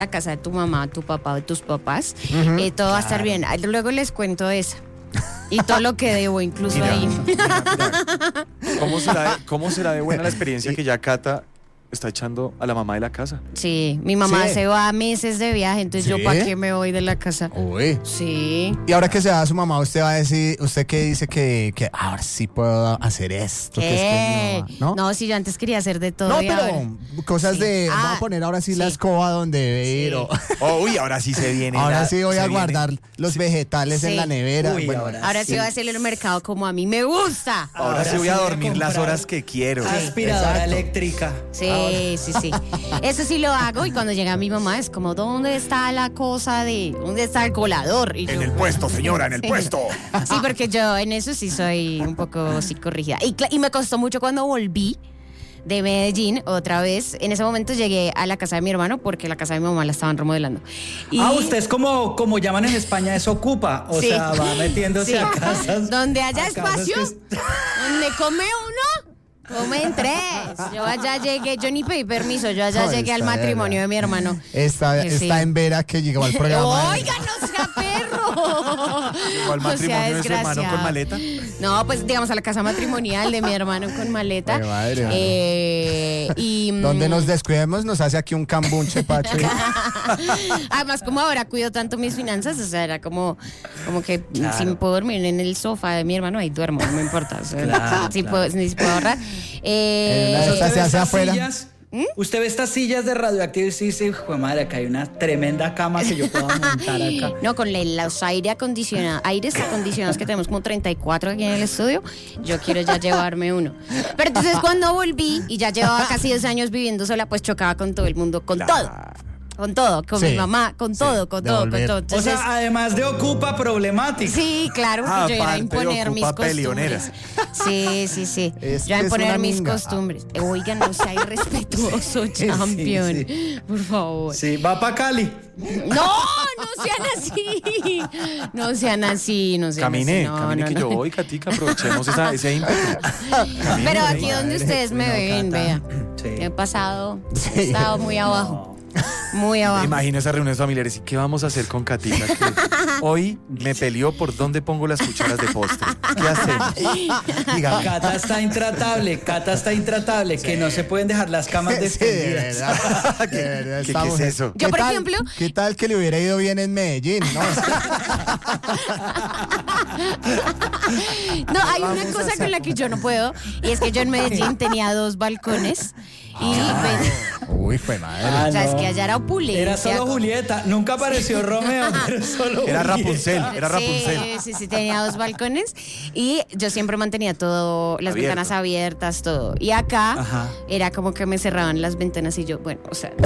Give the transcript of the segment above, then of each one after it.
la casa de tu mamá, tu papá o tus papás, todo va a estar bien. Luego les cuento esa. Y todo lo que debo, incluso ahí. Mira. ¿Cómo será de buena la experiencia que ya Cata está echando a la mamá de la casa? Sí, mi mamá se va a meses de viaje, entonces yo ¿para qué me voy de la casa? Uy. Sí. Y ahora que se va su mamá, usted va a decir, usted que dice que ahora sí puedo hacer esto. ¿Qué? Que es que mi mamá, ¿no? No, si yo antes quería hacer de todo. No, y pero ahora... cosas de, vamos a poner ahora sí la escoba donde debe ir. Uy, ahora sí se viene. Ahora sí voy a guardar los vegetales en la nevera. Uy, bueno, ahora sí voy a hacerle el mercado como a mí me gusta. Ahora sí voy a dormir las horas que quiero. Aspiradora eléctrica. Sí. Eso sí lo hago y cuando llega mi mamá es como, ¿dónde está la cosa de, dónde está el colador? Y En yo, el puesto, señora, en el puesto. Sí, porque yo en eso sí soy un poco psicorrígida. Y me costó mucho cuando volví de Medellín otra vez. En ese momento llegué a la casa de mi hermano porque la casa de mi mamá la estaban remodelando. Y... usted es como llaman en España, es ocupa. O sea, va metiéndose a casas. Donde haya espacio, donde come uno. Comen tres. Yo allá llegué, yo ni pedí permiso, yo allá llegué al matrimonio de mi hermano. Está en Vera que llegó al programa. Oiga, no sea perro. ¿Llegó al matrimonio de su hermano con maleta? No, pues digamos a la casa matrimonial de mi hermano con maleta. Madre, y donde nos descuidemos nos hace aquí un cambunche, Pacho. Además, como ahora cuido tanto mis finanzas, o sea, era como que si me puedo dormir en el sofá de mi hermano, ahí duermo, no me importa. O sea, si puedo ahorrar. ¿Usted se hace afuera? Usted ve estas sillas de radioactivo y dice, "Jue madre, acá hay una tremenda cama que yo puedo montar acá". No, con los aires acondicionados que tenemos como 34 aquí en el estudio, yo quiero ya llevarme uno. Pero entonces cuando volví y ya llevaba casi 2 años viviendo sola, pues chocaba con todo el mundo, con todo, con mi mamá, con todo. Entonces, o sea, además de ocupa problemática. Sí, claro, porque yo iba a imponer mis costumbres. Sí. Yo iba a imponer mis costumbres. Oigan, no sea irrespetuoso, champion. Sí. Por favor. Sí, va para Cali. No sean así. Camine que yo voy, Katica, aprovechemos ese ímpetu. Pero aquí donde ustedes me ven, vea. He estado muy abajo. Muy abajo. Me imagino esas reuniones familiares. ¿Y qué vamos a hacer con Katica? Que hoy me peleó por dónde pongo las cucharas de postre. ¿Qué hacemos? Dígame. Cata está intratable. Sí. Que no se pueden dejar las camas descendidas. De verdad. ¿Qué es eso? Yo, por ejemplo... ¿Qué tal que le hubiera ido bien en Medellín? No, hay una cosa con la que yo no puedo, y es que yo en Medellín tenía 2 balcones. Uy, fue madre. O sea, es que allá era opulente. Era solo Julieta, nunca apareció Romeo, pero solo Era Rapunzel. Sí, tenía 2 balcones y yo siempre mantenía todo, las ventanas abiertas, todo. Y acá era como que me cerraban las ventanas y yo, bueno, o sea,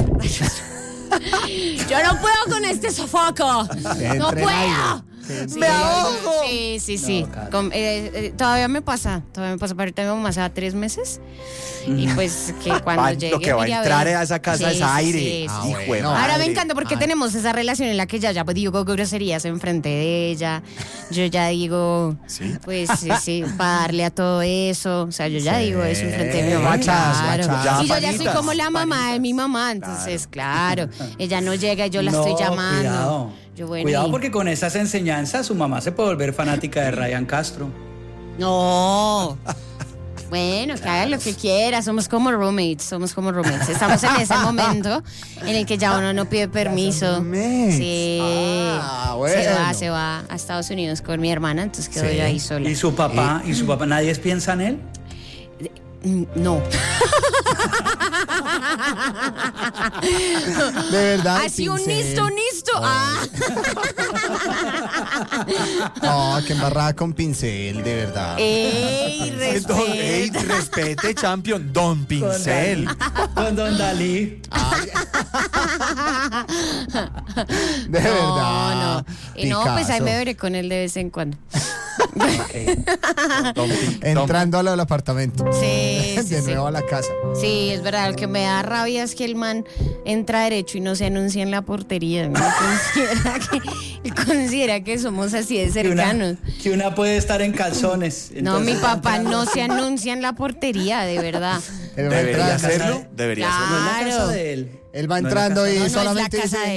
yo no puedo con este sofoco. No puedo. ¡Me ahogo! Sí. Todavía me pasa, pero ahorita mi mamá se va 3 meses. Y pues que cuando llegue. Lo que va a entrar a esa casa es aire. Ahora me encanta porque tenemos esa relación en la que ya digo groserías enfrente de ella. Yo ya digo, pues sí, para darle a todo eso. O sea, yo ya digo eso enfrente de mi mamá. Claro. Y yo ya soy como la mamá de mi mamá. Entonces, claro, ella no llega y yo la estoy llamando. Cuidado porque con esas enseñanzas su mamá se puede volver fanática de Ryan Castro. No. Bueno, que haga lo que quiera, somos como roommates. Estamos en ese momento en el que ya uno no pide permiso. Sí. Bueno. Se va a Estados Unidos con mi hermana, entonces quedo yo ahí sola. ¿Y su papá? ¿Nadie piensa en él? No. De verdad. Así honesto. Que embarrada con pincel, de verdad. Respete, champion. Don Pincel. Con Don Dalí. De verdad. No. No, pues ahí me veré con él de vez en cuando. Entrando a lo del apartamento. Sí. De nuevo a la casa. Sí, es verdad. Lo que me da rabia es que el man entra derecho y no se anuncia en la portería. ¿No? Considera que somos así de cercanos. Que una puede estar en calzones. No, mi papá no se anuncia en la portería, de verdad. ¿Debería hacerlo? No en la casa de él. Él va No, entrando la y casa No, no es la solamente casa dice... de